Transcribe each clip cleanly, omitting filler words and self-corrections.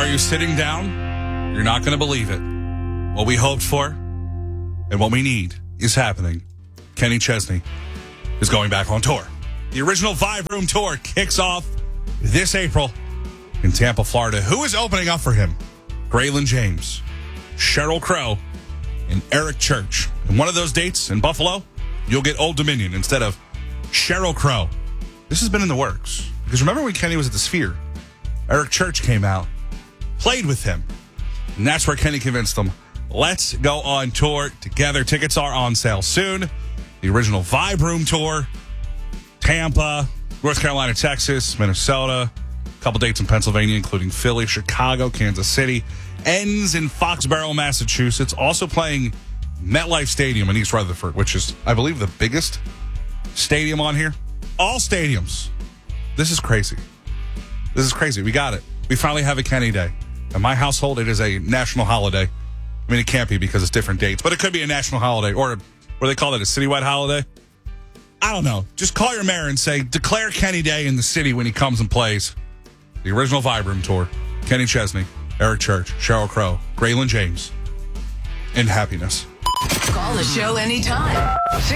Are you sitting down? You're not going to believe it. What we hoped for and what we need is happening. Kenny Chesney is going back on tour. The original Vibe Room Tour kicks off this April in Tampa, Florida. Who is opening up for him? Braylon James, Sheryl Crow, and Eric Church. And one of those dates in Buffalo, you'll get Old Dominion instead of Sheryl Crow. This has been in the works. Because remember when Kenny was at the Sphere? Eric Church came out, played with him. And that's where Kenny convinced them, let's go on tour together. Tickets are on sale soon. The original Vibe Room Tour. Tampa, North Carolina, Texas, Minnesota. A couple dates in Pennsylvania, including Philly, Chicago, Kansas City. Ends in Foxborough, Massachusetts. Also playing MetLife Stadium in East Rutherford, which is, I believe, the biggest stadium on here. All stadiums. This is crazy. This is crazy. We got it. We finally have a Kenny Day. In my household, it is a national holiday. I mean, it can't be because it's different dates, but it could be a national holiday, or what do they call it, a citywide holiday? I don't know. Just call your mayor and say, declare Kenny Day in the city when he comes and plays. The original Vibe Room Tour. Kenny Chesney, Eric Church, Sheryl Crow, Braylon James, and happiness. Call the show anytime.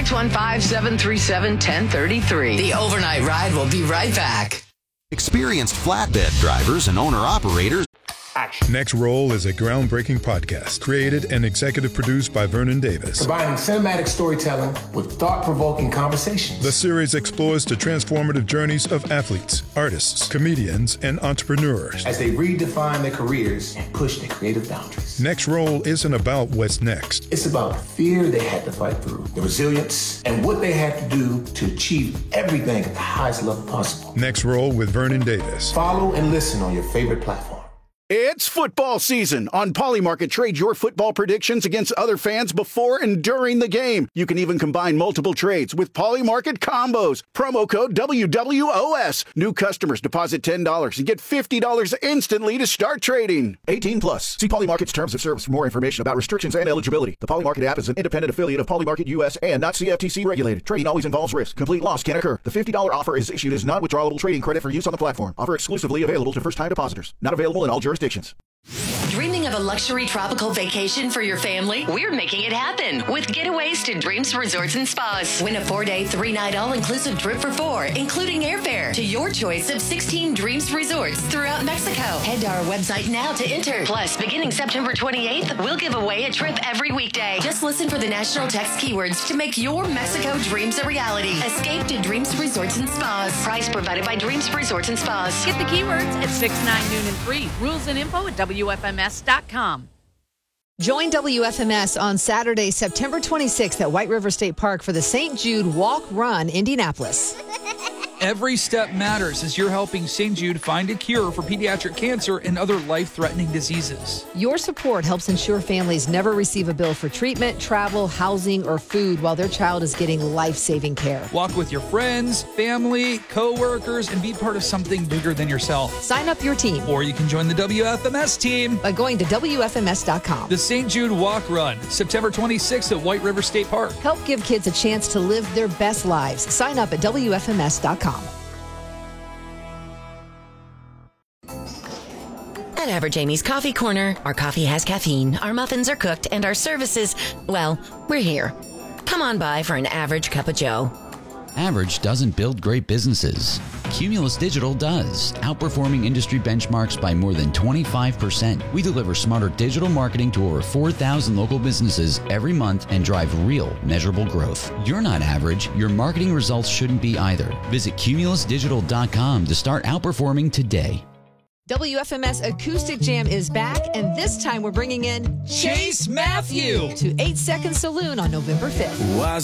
615-737-1033. The Overnight Ride will be right back. Experienced flatbed drivers and owner-operators. Action. Next Roll is a groundbreaking podcast created and executive produced by Vernon Davis. Combining cinematic storytelling with thought-provoking conversations. The series explores the transformative journeys of athletes, artists, comedians, and entrepreneurs as they redefine their careers and push their creative boundaries. Next Roll isn't about what's next. It's about the fear they had to fight through, the resilience, and what they had to do to achieve everything at the highest level possible. Next Roll with Vernon Davis. Follow and listen on your favorite platform. It's football season. On Polymarket, trade your football predictions against other fans before and during the game. You can even combine multiple trades with Polymarket combos. Promo code WWOS. New customers deposit $10 and get $50 instantly to start trading. 18 plus. See Polymarket's terms of service for more information about restrictions and eligibility. The Polymarket app is an independent affiliate of Polymarket US and not CFTC regulated. Trading always involves risk. Complete loss can occur. The $50 offer is issued as non-withdrawable trading credit for use on the platform. Offer exclusively available to first-time depositors. Not available in all jurisdictions. Dreaming of a luxury tropical vacation for your family? We're making it happen with Getaways to Dreams Resorts and Spas. Win a 4-day, 3-night all-inclusive trip for 4, including airfare, to your choice of 16 Dreams Resorts throughout Mexico. Head to our website now to enter. Plus, beginning September 28th, we'll give away a trip every weekday. Just listen for the national text keywords to make your Mexico dreams a reality. Escape to Dreams Resorts and Spas. Price provided by Dreams Resorts and Spas. Get the keywords at 6, 9, noon, and 3. Rules and info at WFMS.com. Join WFMS on Saturday, September 26th at White River State Park for the St. Jude Walk Run Indianapolis. Every step matters as you're helping St. Jude find a cure for pediatric cancer and other life-threatening diseases. Your support helps ensure families never receive a bill for treatment, travel, housing, or food while their child is getting life-saving care. Walk with your friends, family, co-workers, and be part of something bigger than yourself. Sign up your team. Or you can join the WFMS team by going to WFMS.com. The St. Jude Walk Run, September 26th at White River State Park. Help give kids a chance to live their best lives. Sign up at WFMS.com. At Average Amy's Coffee Corner, our coffee has caffeine, our muffins are cooked, and our services, well, we're here. Come on by for an average cup of joe. Average doesn't build great businesses. Cumulus Digital does, outperforming industry benchmarks by more than 25%. We deliver smarter digital marketing to over 4,000 local businesses every month and drive real, measurable growth. You're not average. Your marketing results shouldn't be either. Visit cumulusdigital.com to start outperforming today. WFMS Acoustic Jam is back, and this time we're bringing in Chase Matthew to 8 Second Saloon on November 5th.